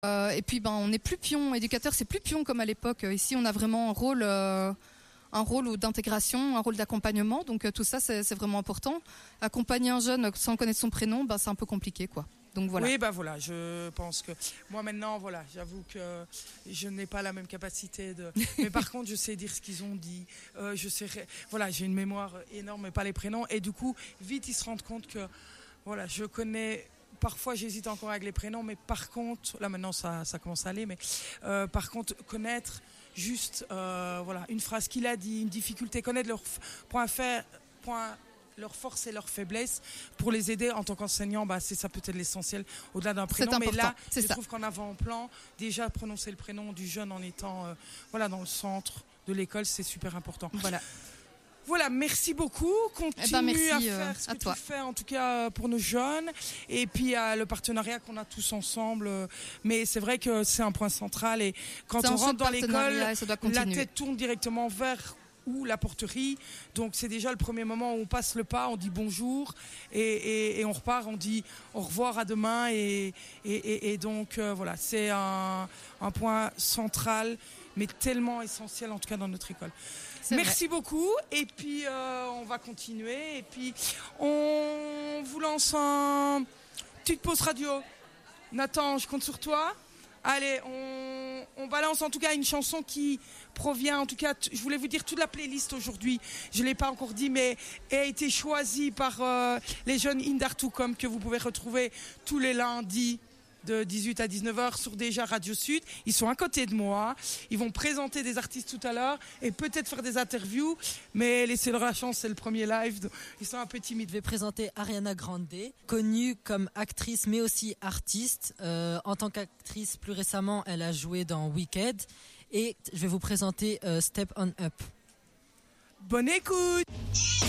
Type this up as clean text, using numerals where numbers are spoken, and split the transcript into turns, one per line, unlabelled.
Et puis on n'est plus pion, éducateur, c'est plus pion comme à l'époque. Ici, on a vraiment un rôle d'intégration, un rôle d'accompagnement. Donc tout ça, c'est vraiment important. Accompagner un jeune sans connaître son prénom, c'est un peu compliqué, quoi. Donc voilà.
Oui, voilà, je pense que moi maintenant, voilà, j'avoue que je n'ai pas la même capacité mais par contre, je sais dire ce qu'ils ont dit. J'ai une mémoire énorme, mais pas les prénoms. Et du coup, vite, ils se rendent compte que, voilà, je connais. Parfois, j'hésite encore avec les prénoms, mais par contre, là maintenant, ça commence à aller. Mais par contre, connaître juste, une phrase qu'il a dit, une difficulté, connaître leurs points faibles, leurs forces et leurs faiblesses pour les aider en tant qu'enseignant, c'est ça peut-être l'essentiel au-delà d'un prénom. Mais là, je trouve qu'en avant-plan, déjà prononcer le prénom du jeune en étant dans le centre de l'école, c'est super important. Voilà, merci beaucoup. Continue à faire ce que tu fais, en tout cas pour nos jeunes. Et puis le partenariat qu'on a tous ensemble. Mais c'est vrai que c'est un point central. Et quand on rentre dans l'école, la tête tourne directement vers la porterie. Donc c'est déjà le premier moment où on passe le pas, on dit bonjour et on repart, on dit au revoir, à demain. Et donc c'est un point central, mais tellement essentiel en tout cas dans notre école. Merci beaucoup. Et puis on va continuer. Et puis on vous lance une petite pause radio. Nathan, je compte sur toi. Allez, on balance en tout cas une chanson qui provient, en tout cas, je voulais vous dire toute la playlist aujourd'hui, je ne l'ai pas encore dit, mais a été choisie par les jeunes Indartucom que vous pouvez retrouver tous les lundis de 18 à 19h sur déjà Radio Sud. Ils sont à côté de moi, ils vont présenter des artistes tout à l'heure et peut-être faire des interviews, mais laissez-leur la chance, c'est le premier live, ils sont un peu timides.
Je vais présenter Ariana Grande, connue comme actrice mais aussi artiste. En tant qu'actrice, plus récemment, elle a joué dans Wicked et je vais vous présenter Step On Up.
Bonne écoute.